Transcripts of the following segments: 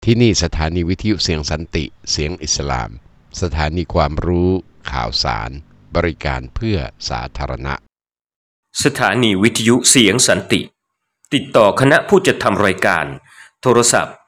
ที่นี่สถานีวิทยุเสียงสันติเสียงอิสลามสถานีความรู้ข่าวสารบริการเพื่อสาธารณะสถานีวิทยุเสียงสันติติดต่อคณะผู้จัดทำรายการโทรศัพท์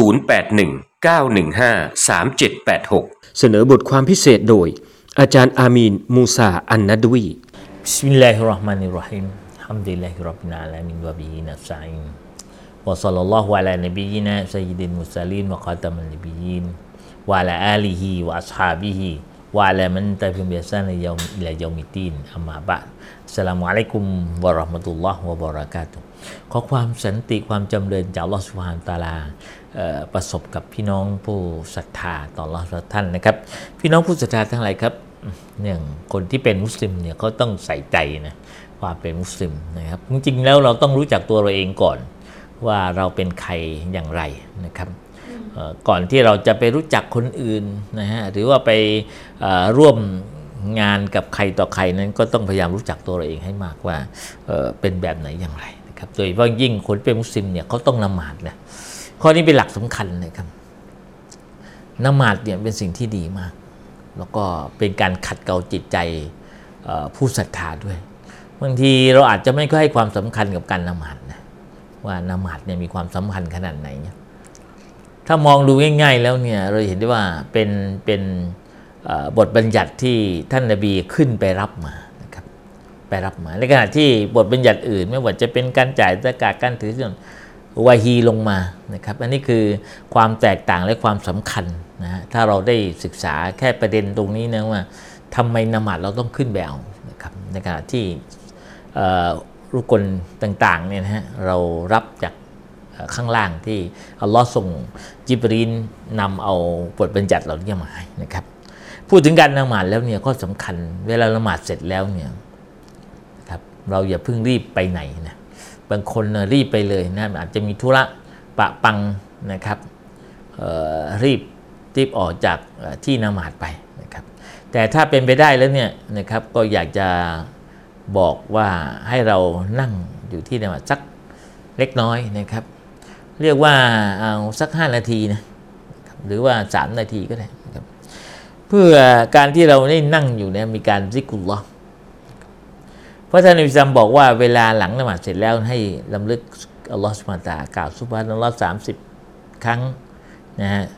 0819153786เสนอบทความพิเศษโดยอาจารย์อามีนมูซาอันนัดวีบิสมิลลาฮิรเราะห์มานิรเราะฮีมฮัมดุลิลลาฮิร็อบบิลอาลามีนวะบิฮินัสตะอีนวะศ็อลลัลลอฮุอะลานบียินาซัยยิดิลมุรซะลีนวะฆาตะมันนบียีนวะอะลาอาลิฮิวะอัศฮาบิฮิวะอะลามันตะบิฮิบิอิห์ซานอิลายอมิดดีนอัมมาบะดอัสสลามุอะลัยกุมวะเราะห์มะตุลลอฮ์วะบะเราะกาตุฮ์ขอความสันติความจำเริญจากอัลเลาะห์ซุบฮานะฮูวะตะอาลาประสบกับพี่น้องผู้ศรัทธาต่ออัลเลาะห์ทุกท่านนะครับพี่น้องผู้ศรัทธาทั้งหลายครับอย่างคนที่เป็นมุสลิมเนี่ยเขาต้องใส่ใจนะความเป็นมุสลิมนะครับจริงๆแล้วเราต้องรู้จักตัวเราเองก่อนว่าเราเป็นใครอย่างไรนะครับก่อนที่เราจะไปรู้จักคนอื่นนะฮะหรือว่าไปร่วมงานกับใครต่อใครนั้นก็ต้องพยายามรู้จักตัวเราเองให้มากว่าเป็นแบบไหนอย่างไรนะครับโดยเฉพาะยิ่งคนเป็นมุสลิมเนี่ยเขาต้องละหมาดนะข้อนี้เป็นหลักสำคัญนะครับละหมาดเนี่ยเป็นสิ่งที่ดีมากแล้วก็เป็นการขัดเกลาจิตใจผู้ศรัทธาด้วยบางทีเราอาจจะไม่ค่อยให้ความสำคัญกับการละหมาดนะว่าละหมาดเนี่ยมีความสำคัญขนาดไหนเนี่ยถ้ามองดูง่ายๆแล้วเนี่ยเราเห็นได้ว่าเป็นบทบัญญัติที่ท่านนบีขึ้นไปรับมานะครับไปรับมาในขณะที่บทบัญญัติอื่นไม่ว่าจะเป็นการจ่ายซะกาตการถือศีลวะฮีลงมานะครับอันนี้คือความแตกต่างและความสำคัญนะถ้าเราได้ศึกษาแค่ประเด็นตรงนี้นะว่าทำไมละหมาดเราต้องขึ้นไปเอานะครับในขณะที่รุกลต่างๆเนี่ยนะฮะเรารับจากข้างล่างที่อัลลอฮ์ส่งจิบรีลนำเอาบทบัญญัติเหล่านี้มาให้นะครับพูดถึงการละหมาดแล้วเนี่ยก็สำคัญเวลาละหมาดเสร็จแล้วเนี่ยครับเราอย่าเพิ่งรีบไปไหนนะบางคนรีบไปเลยนะอาจจะมีธุระปะปังนะครับรีบออกจากที่ละหมาดไปนะครับแต่ถ้าเป็นไปได้แล้วเนี่ยนะครับก็อยากจะบอกว่าให้เรานั่งอยู่ที่ละหมาดสักเล็กน้อยนะครับเรียกว่าเอาสัก5 นาทีนะหรือว่า3 นาทีก็ได้นะครับเพื่อการที่เราได้นั่งอยู่เนี่ยมีการซิกรุลลอฮ์เพราะท่านนบีซัมบอกว่าเวลาหลังละหมาดเสร็จแล้วให้รำลึกอัลลอฮ์ซุบฮานะฮูวะตะอาลากล่าวซุบฮานัลลอฮ์30 ครั้งนะฮะ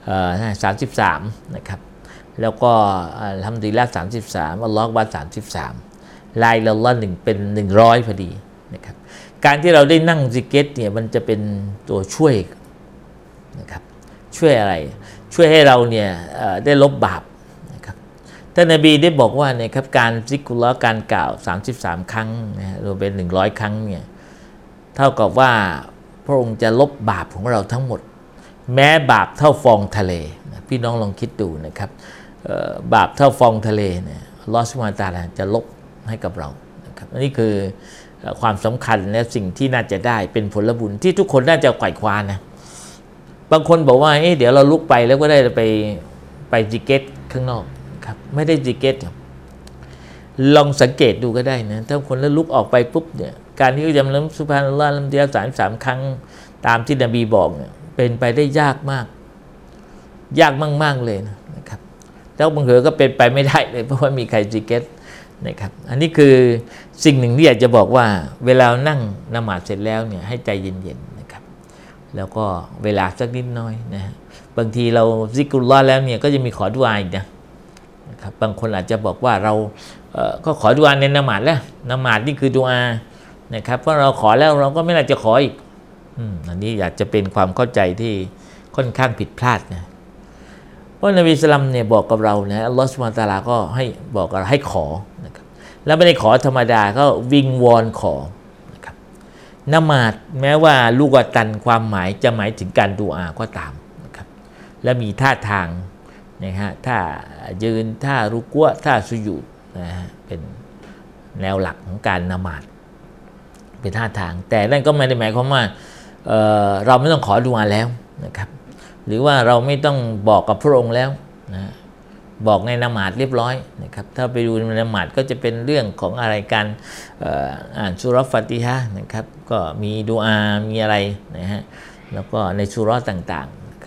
33นะครับแล้วก็อัลฮัมดุลิลละห์33อัลลอฮฺอักบัร33ลาอิลาฮ์อิลลัลลอฮ์1เป็น100พอดีนะครับการที่เราได้นั่งซิกร์เนี่ยมันจะเป็นตัวช่วยนะครับช่วยอะไรช่วยให้เราเนี่ยได้ลบบาปนะครับท่านนบีได้บอกว่าเนี่ยครับการซิกรุลลอฮ์การกล่าว33 ครั้งนะรวมเป็น100 ครั้งเนี่ยเท่ากับว่าพระองค์จะลบบาปของเราทั้งหมดแม้บาปเท่าฟองทะเลนะพี่น้องลองคิดดูนะครับบาปเท่าฟองทะเลเนี่ยอัลเลาะห์ซุบฮานะฮูวะตะอาลาจะลบให้กับเรานะครับอันนี้คือความสำคัญและสิ่งที่น่าจะได้เป็นผลบุญที่ทุกคนน่าจะไขว่คว้านะบางคนบอกว่าเดี๋ยวเราลุกไปแล้วก็ได้ไปซิกเก็ตข้างนอกครับไม่ได้ซิกเก็ตลองสังเกตดูก็ได้นะถ้าคนแล้วลุกออกไปปุ๊บเนี่ยการที่จะละซุบฮานัลลอฮ์ละ33 ครั้งตามที่นบีบอกเนี่ยเป็นไปได้ยากมากมากเลยนะครับแล้วบางทีก็เป็นไปไม่ได้เลยเพราะว่ามีใครซิกเก็ตนะครับอันนี้คือสิ่งหนึ่งที่อยากจะบอกว่าเวลานั่งละหมาดเสร็จแล้วเนี่ยให้ใจเย็นๆนะครับแล้วก็เวลาสักนิดน้อยนะบางทีเราซิกรุลลอฮ์แล้วเนี่ยก็จะมีขอดุอาอีกนะครับบางคนอาจจะบอกว่าเราก็ขอดุอาในละหมาดแล้วละหมาดนี่คือดุอานะครับเพราะเราขอแล้วเราก็ไม่น่าจะขออีกอันนี้อยากจะเป็นความเข้าใจที่ค่อนข้างผิดพลาดนะเพราะนบีอิสลามเนี่ยบอกกับเรานะอัลลอฮฺซุบฮานะฮูวะตะอาลาก็ให้บอกเราให้ขอนะครับแล้วไม่ได้ขอธรรมดาก็วิงวอนขอนะครับละหมาดแม้ว่าลูกตันความหมายจะหมายถึงการดุอาก็ตามนะครับและมีท่าทางนะฮะท่ายืนท่ารุกัวท่าสุญูดนะฮะเป็นแนวหลักของการละหมาดเป็นท่าทางแต่นั่นก็ไม่ได้หมายความว่าเราไม่ต้องขอดุอาแล้วนะครับหรือว่าเราไม่ต้องบอกกับพระองค์แล้วนะบอกในละหมาดเรียบร้อยนะครับถ้าไปดูในละหมาดก็จะเป็นเรื่องของอะไรการอ่านซูเราะห์ฟาติฮะห์นะครับก็มีดุอามีอะไรนะฮะแล้วก็ในซูเราะห์ต่าง